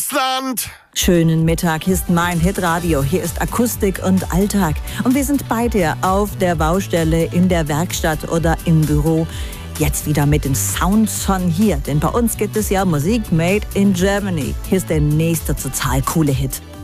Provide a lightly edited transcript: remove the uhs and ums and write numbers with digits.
Russland! Schönen Mittag, hier ist mein Hitradio. Hier ist Akustik und Alltag. Und wir sind bei dir auf der Baustelle, in der Werkstatt oder im Büro. Jetzt wieder mit den Sounds von hier. Denn bei uns gibt es ja Musik made in Germany. Hier ist der nächste total coole Hit.